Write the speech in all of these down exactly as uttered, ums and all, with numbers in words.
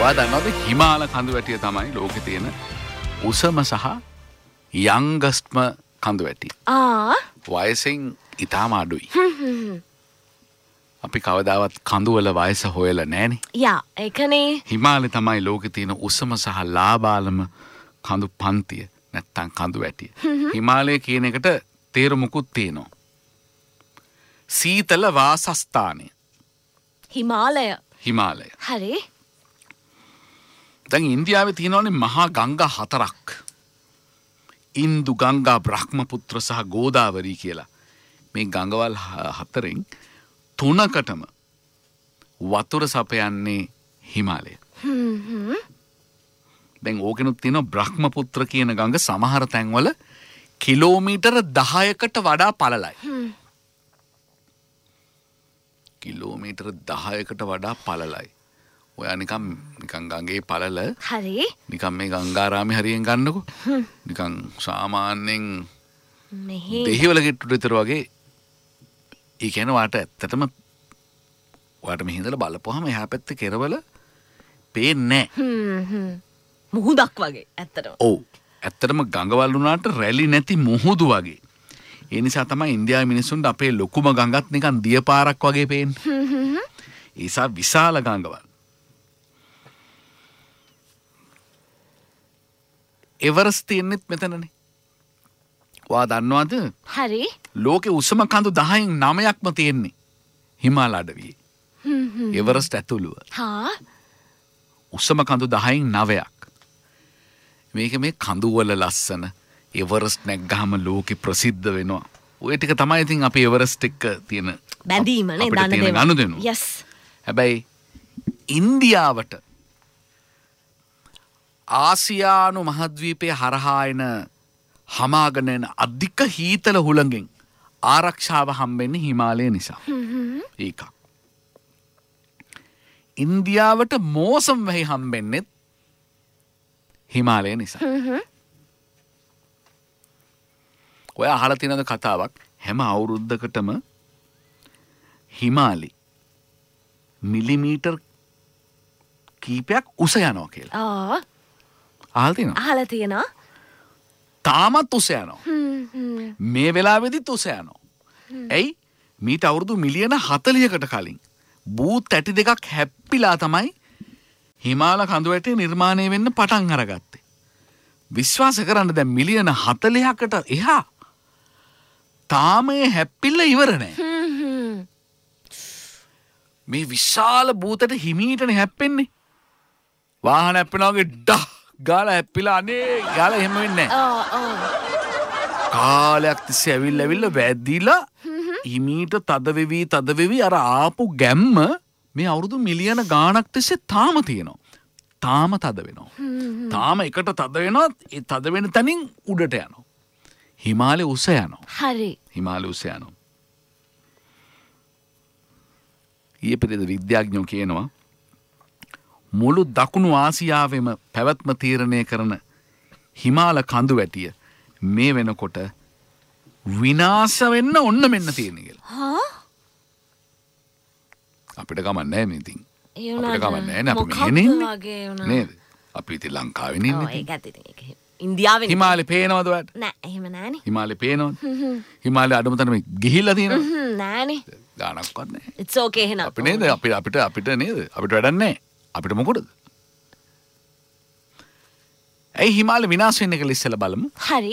ඔයා දන්නවද හිමාල කඳුවැටිය තමයි ලෝකේ තියෙන උසම සහ යංගස්ට්ම කඳුවැටිය. ආ වයසෙන් ඉතාම අඩුයි. අපි කවදාවත් කඳුවල වයස හොයලා නැහනේ. යා ඒකනේ. හිමාලය තමයි ලෝකේ තියෙන උසම සහ ලාබාලම කඳු පන්තිය නැත්තම් කඳුවැටිය. හිමාලය කියන එකට තේරුමකුත් තියෙනවා. සීතල වාසස්ථානය. හිමාලය. හිමාලය. හරි. දැන් ඉන්දියාවේ තියෙනවානේ මහා ගංගා හතරක්. ඉන්දු ගංගා බ්‍රහ්මපුත්‍ර සහ ගෝදාවරි කියලා. මේ ගංගවල් හතරෙන් තුනකටම වතුර සපයන්නේ හිමාලය. දැන් ඕකෙනුත් තියෙනවා බ්‍රහ්මපුත්‍ර කියන ගඟ සමහර තැන්වල කිලෝමීටර දහයකට වඩා පළලයි. කිලෝමීටර දහයකට වඩා පළලයි. ඔයා නිකම් නිකන් ගඟේ පළල හරි. නිකම් මේ ගංගාරාමේ හරියෙන් ගන්නකො. නිකන් සාමාන්‍යයෙන් මෙහි දෙහිවල ගෙට්ටුට විතර වගේ. ඒ කියන්නේ වාට ඇත්තටම වාට මෙහි ඉඳලා බලපුවාම එහා පැත්තේ කෙරවල පේන්නේ නැහැ. මුහුදක් වගේ ඇත්තටම. ඔව්. ඇත්තටම ගඟවල් වුණාට රැලි නැති මුහුදු වගේ. ඒ නිසා තමයි ඉන්දියාවේ මිනිස්සුන්ට අපේ ලොකුම ගඟත් නිකන් දියපාරක් වගේ පේන්නේ. ඒ නිසා විශාල ගඟවල්. එවරස් තියෙන්නෙත් මෙතනනේ. ඔයා දන්නවද? හරි. ලෝකේ උසම කඳු දහයෙන් නවයක්ම තියෙන්නේ හිමාල අඩවියේ. එවරස්ට් ඇතුළුව. හා උසම කඳු දහයෙන් නවයක්. මේක මේ කඳු වල ලස්සන. එවරස්ට් නැග්ගාම ලෝකේ ප්‍රසිද්ධ වෙනවා. ඔය ටික තමයි ඉතින් අපි එවරස්ට් එක්ක තියෙන බැඳීමනේ දන්න ගනුදෙනු. yes. හැබැයි ඉන්දියාවට ආසියානු මහද්වීපයේ හරහා එන හමාගෙන එන අධික හීතල හුළඟෙන් ආරක්ෂාව හම්බෙන්නේ හිමාලය නිසා. ඒකක්. ඉන්දියාවට මෝසම් වෙහි හම්බෙන්නේ හිමාලය නිසා. ඔය අහලා තියෙනද කතාවක් හැම අවුරුද්දකටම හිමාලි මිලිමීටර් කීපයක් උස යනවා කියලා. ආ අහලා තියෙනවද? අහලා තියෙනවා. තාමත් උස යනවා. මේ වෙලාවේදීත් උස යනවා. ඇයි? මීට අවුරුදු මිලියන හතළිහකට කලින් බූත් ඇටි දෙකක් හැප්පිලා තමයි හිමාල කඳුවැටේ නිර්මාණය වෙන්න පටන් අරගත්තේ. විශ්වාස කරන්න දැන් මිලියන හතළිහකට එහා තාම ඒ හැප්පිල්ල ඉවර නැහැ. මේ විශාල බූතට හිමීටනේ හැප්පෙන්නේ. වාහන හැප්පෙනා වගේ ඩා ගාලා හැප්පිලා අනේ ගාලා එහෙම වෙන්නේ නැහැ. කාලයක් තිස්සේ ඇවිල්ලා ඇවිල්ලා වැදිලා හිමීට තද වෙවි තද වෙවි අර ආපු ගැම්ම මේ අවුරුදු මිලියන ගාණක් තිස්සේ තාම තියෙනවා. තාම තද වෙනවා. තාම එකට තද වෙනවා. ඒ තද වෙන තැනින් උඩට යනවා. හිමාලය උස යනවා. හරි. හිමාලය උස යනවා. ඊයේ පෙරේද විද්‍යාඥයෝ කියනවා මුළු දකුණු ආසියාවෙම පැවැත්ම තීරණය කරන හිමාල කඳුවැටිය මේ වෙනකොට විනාශ වෙන්න ඔන්න මෙන්න තියෙන කියලා. හා අපිට ගමන් නැහැ මේ ඉතින්. ඒ අපිට ගමන් නැහැ නේ අපි මොකක්ද මෙහෙ ඉන්නේ. වගේ වුණා. නේද? අපි ඉතින් ලංකාවේ ඔව් ඉන්නේ. ඒක ඇත්ත ඉතින් ඒක ඉන්දියාවේ හිමාලය පේනවද ඔයාලට? නෑ එහෙම නෑනේ. හිමාලය පේනවද? හිමාලය අඩම තරමේ ගිහිල්ලා තියෙනවද? හ්ම් නෑනේ. ගානක්වත් නැහැ. it's okay එහෙනම්. අපි නේද අපිට අපිට අපිට නේද? අපිට වැඩක් නැහැ. අපිට මොකටද? ඇයි හිමාලය විනාශ වෙන්නේ කියලා ඉස්සෙල්ලා බලමු. හරි.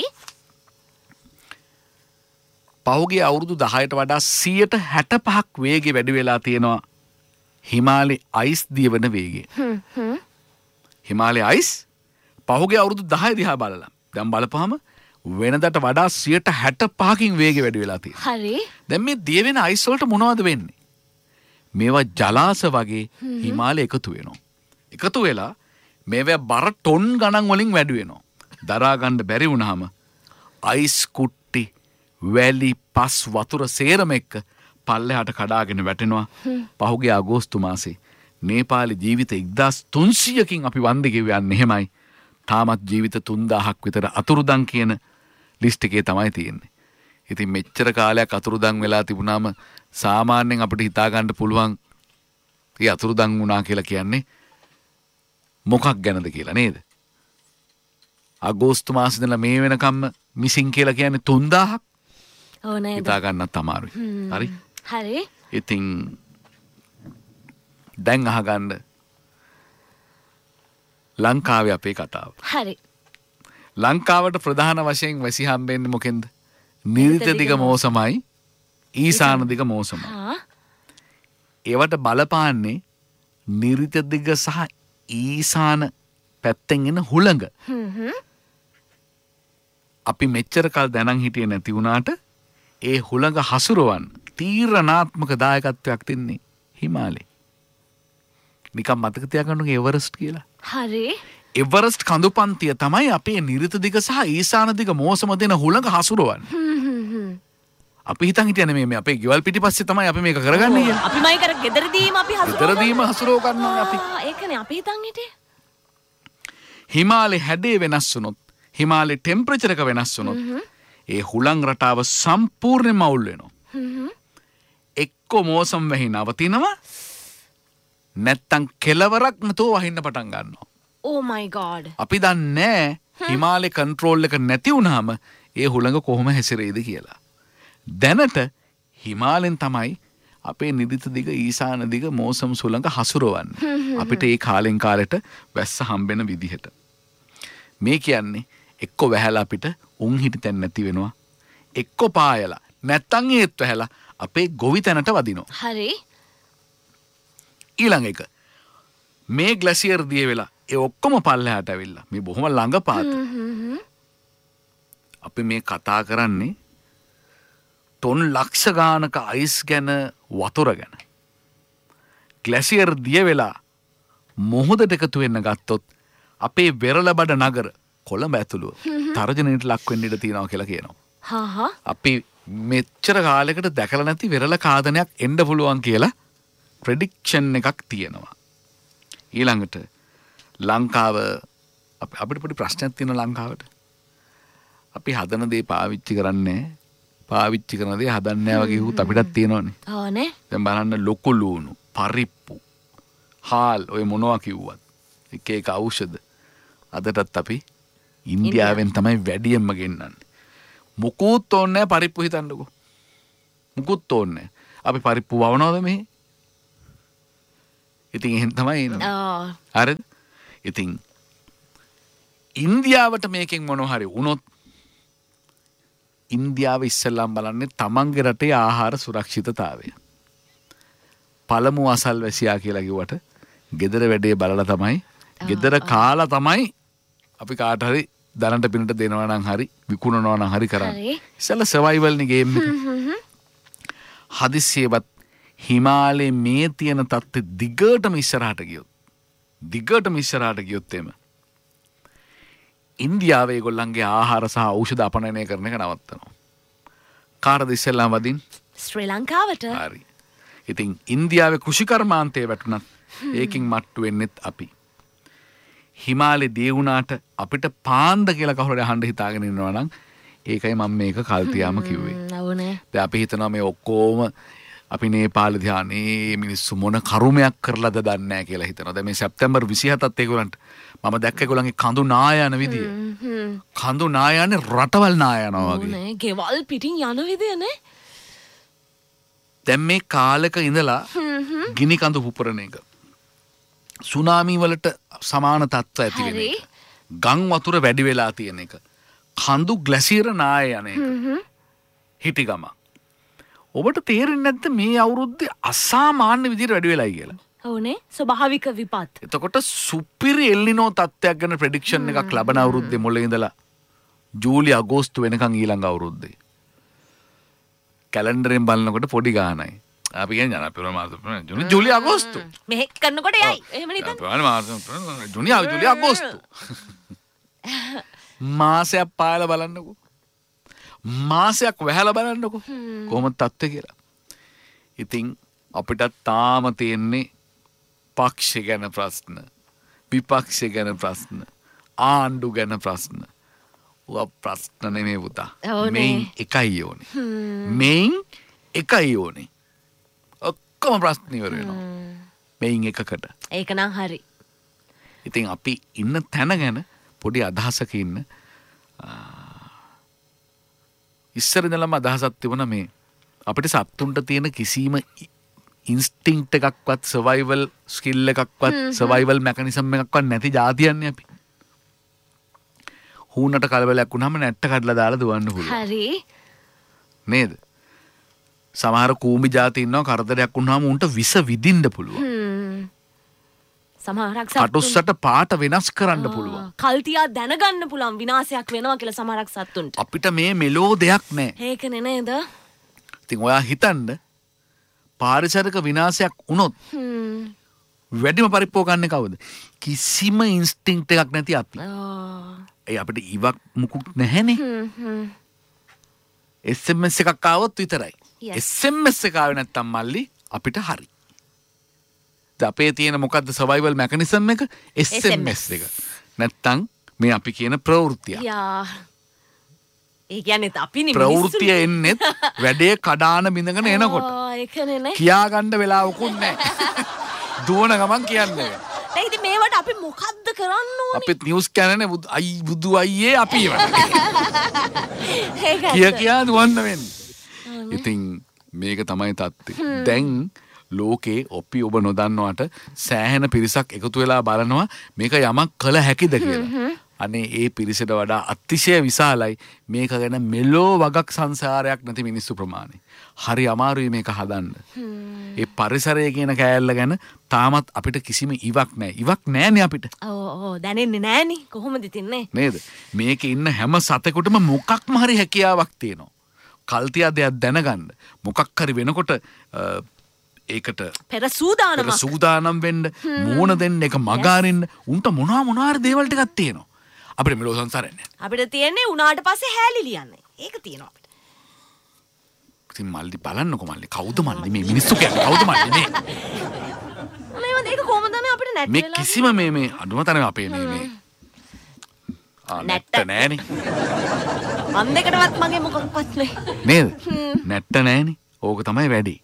පහුගිය අවුරුදු දහයට වඩා සියයට හැට පහක් වේගෙ වැඩි වෙලා තියෙනවා හිමාලය අයිස් දියවන වේගය. හ්ම් හ්ම්. හිමාලය අයිස් පහුගිය අවුරුදු දහය දිහා බලලා දැන් බලපුවාම වෙනදට වඩා සියයට හැට පහකින් වේගෙ වැඩි වෙලා තියෙනවා. හරි. දැන් මේ දියවෙන අයිස් වලට මොනවද වෙන්නේ? මේවා ජලාශ වගේ හිමාලය එකතු වෙනවා. එකතු වෙලා මේවා බර ටොන් ගණන් වලින් වැඩි වෙනවා. දරා ගන්න බැරි වුණාම අයිස් කුට්ටි වැලි පස් වතුර සේරම එක්ක පල්ලෙහාට කඩාගෙන වැටෙනවා. පහුගිය අගෝස්තු මාසේ නේපාලේ ජීවිත එක්දාස් තුන්සියයකින් අපි වන්දි ගෙවන්නේ එහෙමයි. තාමත් ජීවිත තුන්දාහක් විතර අතුරුදන් කියන ලිස්ට් එකේ තමයි තියෙන්නේ. ඉතින් මෙච්චර කාලයක් අතුරුදන් වෙලා තිබුණාම සාමාන්‍යයෙන් අපිට හිතා ගන්න පුළුවන් ඒ අතුරුදන් වුණා කියලා කියන්නේ මොකක් ගැනද කියලා නේද? අගෝස්තු මාසෙ ඉඳලා මේ වෙනකම්ම මිසින් කියලා කියන්නේ තුන්දාහක්. ඕ නේද? හිතා ගන්නත් අමාරුයි. හරි? හරි. ඉතින් දැන් අහගන්න ලංකාවේ අපේ කතාව. හරි. ලංකාවට ප්‍රධාන වශයෙන් වැසි හම්බෙන්නේ මොකෙන්ද? නිරිත දිග මෝසමයි ඊසාන දිග මෝසමයි. හා ඒවට බලපාන්නේ නිරිත දිග සහ ඊසාන පැත්තෙන් එන හුළඟ. හ්ම් හ්ම්. අපි මෙච්චර කල් දැනන් හිටියේ නැති වුණාට ඒ හුළඟ හසුරවන්න තීරණාත්මක දායකත්වයක් දෙන්නේ හිමාලයේ. නිකම් මතක තියාගන්න එවරස්ට් කියලා. හරි. එවරස්ට් කඳුපන්තිය තමයි අපේ නිරිත දිග සහ ඊසාන දිග මෝසම දෙන හුළඟ හසුරවන්නේ. හ්ම් හ්ම් හ්ම්. අපි හිතන් හිටියනේ මේ මේ අපේ ගෙවල් පිටිපස්සේ තමයි අපි මේක කරගන්නේ කියලා. අපි මයි කර ගෙදරදීම අපි හසුරුවනවා. ගෙදරදීම හසුරව ගන්නවා අපි. ආ, ඒකනේ අපි හිතන් හිටියේ. හිමාලේ හැඩේ වෙනස් වුණොත් හිමාලේ ටෙම්පරේචර් එක වෙනස් වුණොත් ඒ හුළං රටාව සම්පූර්ණයෙන්ම අවුල් වෙනවා. හ්ම් හ්ම්. එක්ක මෝසම් වැහි නවතිනවා නැත්තම් කෙලවරක් නැතුව වහින්න පටන් ගන්නවා. Oh my god. අපි දන්නේ හිමාලේ කන්ට්‍රෝල් එක නැති වුණාම ඒ හුළඟ කොහොම හැසිරෙයිද කියලා. දැනට හිමාලෙන් තමයි අපේ නිරිත දිග ඊසාන දිග මෝසම් සුළඟ හසුරවන්නේ. අපිට ඒ කාලෙන් කාලෙට වැස්ස හම්බෙන විදිහට. මේ කියන්නේ එක්ක වැහැලා අපිට උන් හිටි තැන් නැති වෙනවා. එක්ක පායලා නැත්තම් ඒත් වැහැලා අපේ ගොවි තැනට වදිනවා. හරි. ඊළඟ එක මේ ග්ලැසියර් දිය වෙලා ඒ ඔක්කොම පල්ලෙහාට ඇවිල්ලා මේ බොහොම ළඟ පාත. අපි මේ කතා කරන්නේ ටොන් ලක්ෂ ගානක අයිස් ගැන වතුර ගැන. ග්ලැසියර් දිය වෙලා මොහොතට එකතු වෙන්න ගත්තොත් අපේ වෙරළබඩ නගර කොළඹ ඇතුළුව තර්ජනයට ලක් වෙන්න ඉඩ තියෙනවා කියලා කියනවා. හා හා. අපි මෙච්චර කාලයකට දැකලා නැති වෙරළ කාදනයක් එන්න පුළුවන් කියලා ප්‍රෙඩික්ෂන් එකක් තියෙනවා. ඊළඟට ලංකාව අපිට පොඩි ප්‍රශ්නයක් තියෙන ලංකාවට. අපි හදන දේ පාවිච්චි කරන්නේ පාවිච්චි කරන දේ හදන්නේ නැහැ වගේ උත් අපිටත් තියෙනවනේ. ඕනේ. දැන් බලන්න ලොකු ලූණු, පරිප්පු, හාල් ඔය මොනවා කිව්වත් එක එක ඖෂධ අදටත් අපි ඉන්දියාවෙන් තමයි වැඩියෙන්ම ගෙන්නන්නේ. මුකුත් ඕනේ නැහැ පරිප්පු හිතන්නකෝ. මුකුත් ඕනේ නැහැ. අපි පරිප්පු වවනවද මෙහි? ඉතින් එහෙන් තමයි එන්නේ. ආ. හරිද? ඉතින් ඉන්දියාවට මේකෙන් මොනවා හරි වුණොත් ඉන්දියාව ඉස්සෙල්ලාම බලන්නේ තමන්ගේ රටේ ආහාර සුරක්ෂිතතාවය. පළමු අසල්වැසියා කියලා කිව්වට ගෙදර වැඩේ බලලා තමයි ගෙදර කාලා තමයි අපි කාට හරි දනට පිනට දෙනවා නම් හරි විකුණනවා නම් හරි කරන්නේ. ඉස්සෙල්ලා සර්වයිවල් නේ ගේම් එක. හදිස්සියවත් හිමාලයේ මේ තියෙන තත්ත්වෙ දිගටම ඉස්සරහට ගියොත් දිගටම ඉස්සරහට ගියොත් එම ඉන්දියාවේ ඒගොල්ලන්ගේ ආහාර සහ ඖෂධ අපනයනය කරන එක නවත්තනවා. කාටද ඉස්සෙල්ලාම වදින්? ශ්‍රී ලංකාවට. හරි. ඉතින් ඉන්දියාවේ කෘෂිකර්මාන්තයේ වැටුණත් ඒකින් මට්ටු වෙන්නෙත් අපි. හිමාලේ දී වුණාට අපිට පාන්ද කියලා කවුරුහරි අහන්න හිතාගෙන ඉන්නවා නම් ඒකයි මම මේක කල් තියාම කිව්වේ. නවනේ. දැන් අපි හිතනවා මේ ඔක්කොම අපි නේපාල ධානයේ මිනිස්සු මොන කරුමයක් කරලාද දන්නේ නැහැ කියලා හිතනවා. දැන් මේ සැප්තැම්බර් විසිහතත් ඒගොල්ලන්ට මම දැක්ක ඒගොල්ලන්ගේ කඳු නාය යන විදිය. කඳු නාය යන්නේ රටවල් නාය යනවා වගේ. නේ ගෙවල් පිටින් යන විදිය නේ. දැන් මේ කාලෙක ඉඳලා ගිනි කඳු පුපුරන එක සුනාමි වලට සමාන තත්ත්ව ඇති වෙන එක. ගම් වතුර වැඩි වෙලා තියෙන එක. කඳු ග්ලැසියර් නාය යන එක. හිටි ගම. ඔබට තේරෙන්නේ නැද්ද මේ අවුරුද්දේ අසාමාන්‍ය විදිහට වැඩි වෙලයි කියලා? ඕනේ ස්වභාවික විපත්. එතකොට සුපිරි එල්ලිනෝ තත්ත්වයක් ගැන ප්‍රෙඩික්ෂන් එකක් ලබන අවුරුද්දේ මුලින් ඉඳලා ජූලි අගෝස්තු වෙනකන් ඊළඟ අවුරුද්දේ. කැලෙන්ඩරෙන් බලනකොට පොඩි ගානයි. අපි කියන්නේ ජනප්‍රිය මාස ජූනි ජූලි අගෝස්තු. මෙහෙක් කරනකොට යයි. එහෙම නේද? අපේ මාස ජූනි ජූලි අගෝස්තු. මාසයක් පායලා බලන්නකෝ. මාසයක් වැහැලා බලන්නකෝ. කොහොමද තත්ත්වය කියලා. ඉතින් අපිට තාම තියෙන්නේ පක්ෂ ගැන ප්‍රශ්න, විපක්ෂ ගැන ප්‍රශ්න, ආණ්ඩු ගැන ප්‍රශ්න. ඔය ප්‍රශ්න නෙමෙයි පුතා. මේන් එකයි ඕනේ. මේන් එකයි ඕනේ. ඔක්කොම ප්‍රශ්න ඉවර වෙනවා. මේන් එකකට. ඒක නම් හරි. ඉතින් අපි ඉන්න තැන ගැන පොඩි අදහසක ඉන්න ඉස්සර ඉඳලම අදහසක් තිබුණා මේ අපිට සත්තුන්ට තියෙන කිසිම ඉන්ස්ටින්ක්ට් එකක්වත් සර්වයිවල් ස්කිල් එකක්වත් සර්වයිවල් මෙකනිසම් එකක්වත් නැති જાතියන්නේ අපි. හුණට කලබලයක් වුණාම නැට්ට කඩලා දාලා දුවන්න පුළුවන්. හරි. නේද? සමහර කූඹි જાති ඉන්නවා කරදරයක් වුණාම උන්ට විස විදින්න පුළුවන්. සමහරක් කටුස්සට පාට වෙනස් කරන්න පුළුවන්. කල්තියා දැනගන්න පුළුවන් විනාශයක් වෙනවා කියලා සමහරක් සත්තුන්ට. අපිට මේ මෙලෝ දෙයක් නැහැ. ඒකනේ නේද? ඉතින් ඔයා හිතන්න පාරිසරික විනාශයක් වුණොත් වැඩිම පරිප්පෝ ගන්න කවුද? කිසිම ඉන්ස්ටින්ක්ට් එකක් නැති අපි. ඒ අපිට ඉවක් මුකුත් නැහැනේ. එස් එම් එස් එකක් ආවොත් විතරයි. එස් එම් එස් එක ආවේ නැත්තම් මල්ලි අපිට හරි. අපේ තියෙන මොකද්ද සර්වයිවල් මෙකනිසම් එක? එස් එම් එස් එක. නැත්තම් මේ අපි කියන ප්‍රවෘත්තිය. යා. ඒ කියන්නේ අපිනේ ප්‍රවෘත්තිය එන්නේ වැඩේ කඩාන බින්දගෙන එනකොට. ඒකනේ නේ. කියා ගන්න වෙලාවකුත් නැහැ. දුවන ගමන් කියන්නේ. දැන් ඉතින් මේවට අපි මොකද්ද කරන්න ඕනේ? අපිත් නිවුස් කැනනේ අයි බුදු අයියේ අපි ඒවට. කිය කියා දුවන්න වෙන්නේ. ඉතින් මේක තමයි තත්ත්වය. දැන් ලෝකේ ඔපි ඔබ නොදන්නවට සෑහෙන පිරිසක් එකතු වෙලා බලනවා මේක යමක් කළ හැකිද කියලා. අනේ ඒ පිරිසට වඩා අතිශය විශාලයි මේක ගැන මෙලෝ වගක් සංසාරයක් නැති මිනිස්සු ප්‍රමාණය. හරි අමාරුයි මේක හදන්න. ඒ පරිසරය කියන කෑල්ල ගැන තාමත් අපිට කිසිම ඉවක් නැහැ. ඉවක් නැහැනේ අපිට. ඔව් ඔව් දැනෙන්නේ නැහනේ. කොහොමද ඉතින්නේ? නේද? මේකේ ඉන්න හැම සතෙකුටම මොකක්ම හරි හැකියාවක් තියෙනවා. කල්තියා දෙයක් දැනගන්න. මොකක් හරි වෙනකොට ඒකට පෙර සූදානම පෙර සූදානම් වෙන්න මූණ දෙන්න එක මගාරින්න උන්ට මොනවා මොනවා හරි දේවල් ටිකක් තියෙනවා. අපිට මෙලෝ සංසාරේ නැහැ. අපිට තියෙන්නේ උනාට පස්සේ හැලි ලියන්නේ. ඒක තියෙනවා අපිට. ඉතින් මල්ලි බලන්නකො මල්ලි කවුද මල්ලි මේ මිනිස්සු කියන්නේ කවුද මල්ලි මේ? මේව දෙක කොහොමද මේ අපිට නැට් මේ වෙලා කිසිම මේ මේ අඩුම තරම අපේ මේ මේ ආ නැට්ට නෑනේ. මන් දෙකටවත් මගේ මොකක්වත් නැහැ. නේද? නැට්ට නෑනේ. ඕක තමයි වැඩි.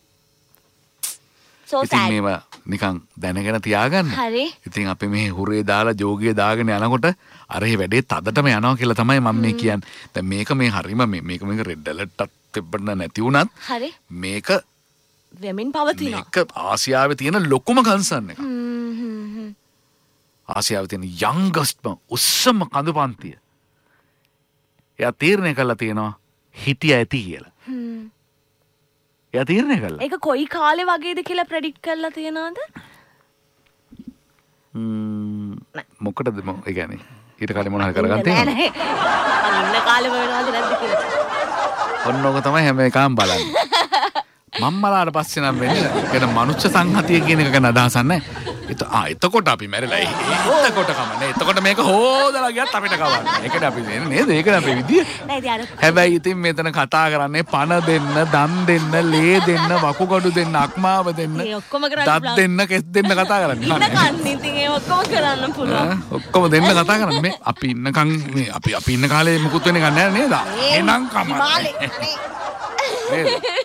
ඉතින් මේවා නිකන් දැනගෙන තියාගන්න. හරි. ඉතින් අපි මේ හුරේ දාලා ජෝගිය දාගෙන යනකොට අර ඒ වැඩේ තදටම යනවා කියලා තමයි මම මේ කියන්නේ. දැන් මේක මේ හරීම මේ මේක මේක රෙඩ් ඇලර්ට් එකක් තිබ්බට නැති වුණත් හරි. මේක වෙමින් පවතිනවා. මේක ආසියාවේ තියෙන ලොකුම කන්සර්න් එකක්. ආසියාවේ තියෙන යංගස්ට්ම උස්සම කඳු පන්තිය. එයා තීරණය කළා තියෙනවා හිටිය ඇති කියලා. එයා තීරණය කළා. ඒක කොයි කාලේ වගේද කියලා ප්‍රෙඩික්ට් කරලා තියනවද? ම්ම් මොකටද ඒ කියන්නේ ඊට කලින් මොනවද කරගන්න තියෙන්නේ? නෑ නෑ. ඉන්න කාලේ වෙනවද නැද්ද කියලා. ඔන්න ඕක තමයි හැම එකම බලන්නේ. මම්මලාට පස්සේ නම් වෙන්නේ කියන මනුෂ්‍ය සංහතිය කියන එක ගැන අදහසක් නැහැ. ඒත් ආ එතකොට අපි මැරෙලා එතකොට කමන්නේ. එතකොට මේක හොදලා ගියත් අපිට කවන්නේ. ඒකනේ අපි දෙන්නේ නේද? ඒකනේ අපේ විදිය. හැබැයි ඉතින් මෙතන කතා කරන්නේ පණ දෙන්න, දන් දෙන්න, ලේ දෙන්න, වකුගඩු දෙන්න, අක්මාව දෙන්න, දත් දෙන්න, කෙස් දෙන්න කතා කරන්නේ. ඉන්න කන්නේ ඉතින් ඒ ඔක්කොම කරන්න පුළුවන්. ඔක්කොම දෙන්න කතා කරන්නේ. මේ අපි ඉන්නකන් මේ අපි අපි ඉන්න කාලේ මුකුත් වෙන්නේ නැහැ නේද? එනං කමන්නේ. නේද?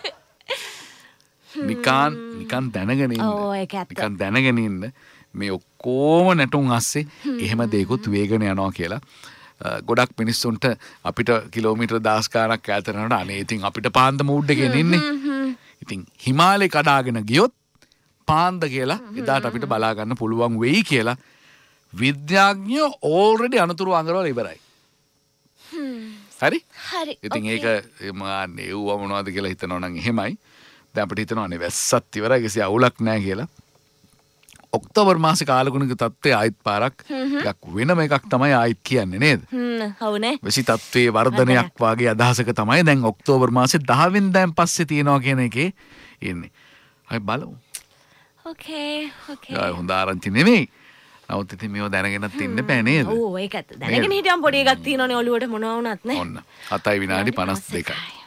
නිකන් නිකන් දැනගෙන ඉන්න. නිකන් දැනගෙන ඉන්න මේ ඔක්කොම නැටුම් අස්සේ එහෙම දෙයක්ත් වේගන යනවා කියලා. ගොඩක් මිනිස්සුන්ට අපිට කිලෝමීටර් දහස් ගාණක් ඈත යනකොට අනේ ඉතින් අපිට පාන්ද මූඩ් එකේ ඉන්නේ. ඉතින් හිමාලය කඩාගෙන ගියොත් පාන්ද කියලා එදාට අපිට බලා ගන්න පුළුවන් වෙයි කියලා විද්‍යාඥයෝ ඕල්රෙඩි අනතුරු අඟරවල ඉවරයි. හරි? හරි. ඉතින් ඒක මාන්නේ ඌව මොනවද කියලා හිතනවා නම් එහෙමයි. දැන් අපිට හිතනවා නේ වැස්සත් ඉවරයි කිසි අවුලක් නැහැ කියලා. ඔක්තෝබර් මාසේ කාලගුණික තත්ත්වය ආයිත් පාරක් ටිකක් වෙනම එකක් තමයි ආයිත් කියන්නේ නේද? හ්ම් හවුනේ. වෙසි තත්ත්වයේ වර්ධනයක් වාගේ අදහසක තමයි දැන් ඔක්තෝබර් මාසේ දහ වෙනිදාන් පස්සේ තියනවා කියන එකේ ඉන්නේ. අපි බලමු. ඕකේ ඕකේ. ආ හොඳ ආරංචි නෙමෙයි. නමුත් ඉතින් මේව දැනගෙනත් ඉන්න බෑ නේද? ඔව් ඒකත් දැනගෙන හිටියම් පොඩි එකක් තියෙනවනේ ඔළුවට මොනවා වුණත් නේ. ඔන්න. හතයි විනාඩි පනස් දෙකයි.